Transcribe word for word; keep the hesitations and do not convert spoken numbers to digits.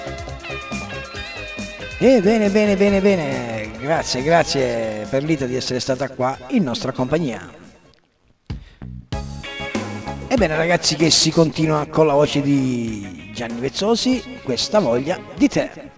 E bene, bene, bene, bene, grazie, grazie Perlita di essere stata qua in nostra compagnia. Ebbene ragazzi, che si continua con la voce di Gianni Vezzosi, Questa voglia di te.